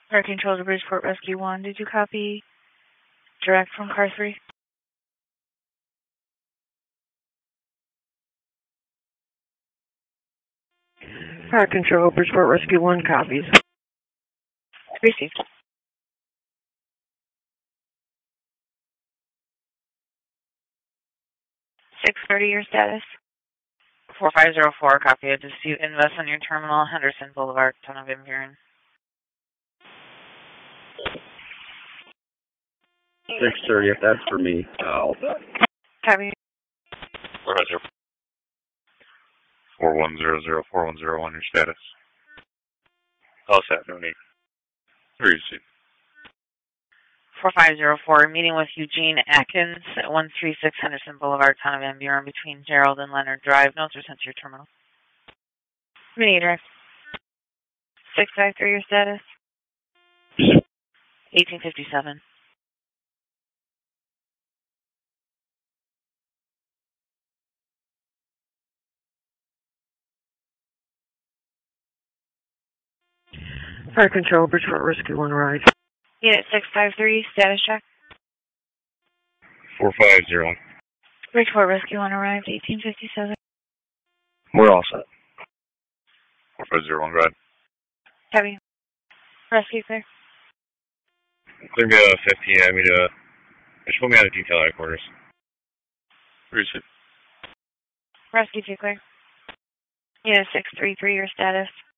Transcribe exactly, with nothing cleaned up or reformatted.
Fire Control to Bridgeport Rescue one. Did you copy direct from car three? Fire Control, Bridgeport Rescue one copies. Received. six thirty, your status? four five zero four, copy a dispute invest on your terminal, Henderson Boulevard, Town of Van Buren. six thirty, if that's for me. Oh. Copy. Roger. four one zero zero four one zero one, your status. All set, no need. Received. four five zero four, meeting with Eugene Atkins at one three six Henderson Boulevard, Town of Van Buren, between Gerald and Leonard Drive. Notes are sent to your terminal. Meeting address. six five three, your status? eighteen fifty-seven. Fire Control, Bridgeport Rescue one arrived. Unit six five three, status check. four five zero one. Bridgeport Rescue one arrived, eighteen fifty-seven. We're all set. four five zero one, go ahead. Copy. Rescue clear. Clear me to fifteen, I mean, uh, just put me out of detail headquarters. Received. Rescue two clear. Unit six three three, your status?